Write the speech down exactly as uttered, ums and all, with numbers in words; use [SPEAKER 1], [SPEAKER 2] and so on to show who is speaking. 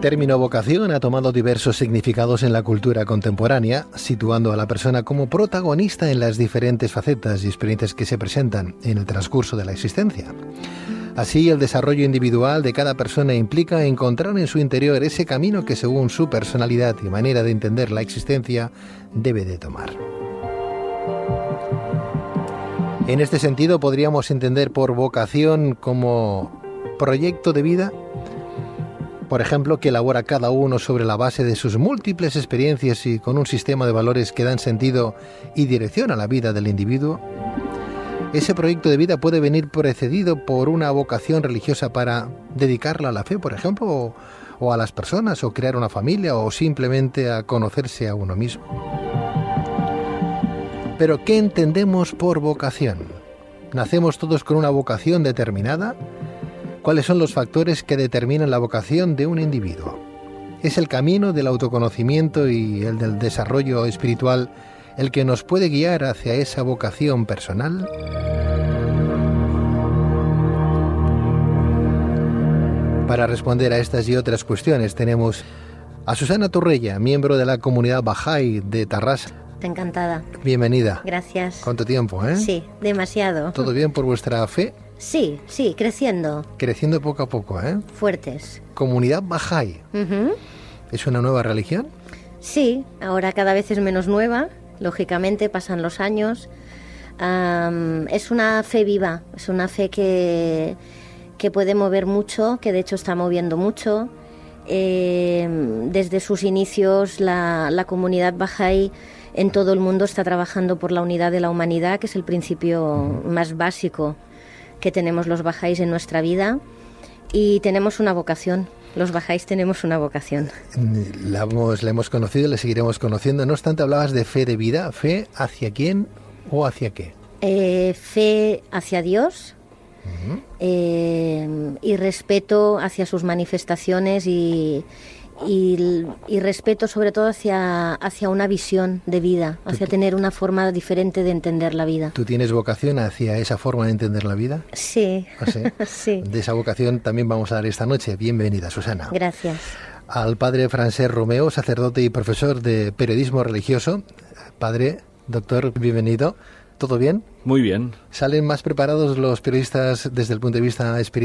[SPEAKER 1] término vocación ha tomado diversos significados en la cultura contemporánea, situando a la persona como protagonista en las diferentes facetas y experiencias que se presentan en el transcurso de la existencia. Así, el desarrollo individual de cada persona implica encontrar en su interior ese camino que, según su personalidad y manera de entender la existencia, debe de tomar. En este sentido, podríamos entender por vocación como proyecto de vida, por ejemplo, que elabora cada uno sobre la base de sus múltiples experiencias y con un sistema de valores que dan sentido y dirección a la vida del individuo. Ese proyecto de vida puede venir precedido por una vocación religiosa para dedicarla a la fe, por ejemplo, o, o a las personas, o crear una familia, o simplemente a conocerse a uno mismo. Pero, ¿qué entendemos por vocación? ¿Nacemos todos con una vocación determinada? ¿Cuáles son los factores que determinan la vocación de un individuo? ¿Es el camino del autoconocimiento y el del desarrollo espiritual el que nos puede guiar hacia esa vocación personal? Para responder a estas y otras cuestiones tenemos a Susana Torrella, miembro de la comunidad Bahá'í de Tarrasa.
[SPEAKER 2] Encantada.
[SPEAKER 1] Bienvenida.
[SPEAKER 2] Gracias.
[SPEAKER 1] ¿Cuánto tiempo, eh?
[SPEAKER 2] Sí, demasiado.
[SPEAKER 1] ¿Todo bien por vuestra fe?
[SPEAKER 2] Sí, sí, creciendo.
[SPEAKER 1] Creciendo poco a poco, ¿eh?
[SPEAKER 2] Fuertes.
[SPEAKER 1] Comunidad Bahá'í.
[SPEAKER 2] Uh-huh.
[SPEAKER 1] ¿Es una nueva religión?
[SPEAKER 2] Sí, ahora cada vez es menos nueva. Lógicamente, pasan los años. Um, es una fe viva, es una fe que, que puede mover mucho, que de hecho está moviendo mucho. Eh, desde sus inicios, la, la comunidad Bahá'í en todo el mundo está trabajando por la unidad de la humanidad, que es el principio más básico que tenemos los bahá'ís en nuestra vida, y tenemos una vocación. Los bahá'ís tenemos una vocación.
[SPEAKER 1] La hemos, la hemos conocido, la seguiremos conociendo. No obstante, hablabas de fe de vida. ¿Fe hacia quién o hacia qué?
[SPEAKER 2] Eh, fe hacia Dios, uh-huh. eh, y respeto hacia sus manifestaciones y, y, y respeto sobre todo hacia, hacia una visión de vida, hacia tener una forma diferente de entender la vida.
[SPEAKER 1] ¿Tú tienes vocación hacia esa forma de entender la vida?
[SPEAKER 2] Sí.
[SPEAKER 1] ¿Ah, sí?
[SPEAKER 2] Sí.
[SPEAKER 1] De esa vocación también vamos a dar esta noche. Bienvenida, Susana.
[SPEAKER 2] Gracias.
[SPEAKER 1] Al padre Francesc Romeo, sacerdote y profesor de periodismo religioso. Padre, doctor, bienvenido. ¿Todo bien?
[SPEAKER 3] Muy bien.
[SPEAKER 1] ¿Salen más preparados los periodistas desde el punto de vista espiritual?